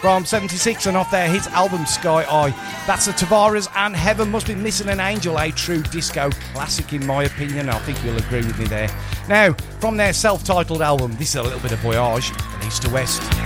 from 76 and off their hit album Sky Eye. That's the Tavares and Heaven Must Be Missing an Angel, a true disco classic in my opinion. I think you'll agree with me there. Now, from their self-titled album, this is a little bit of Voyage, from East to West.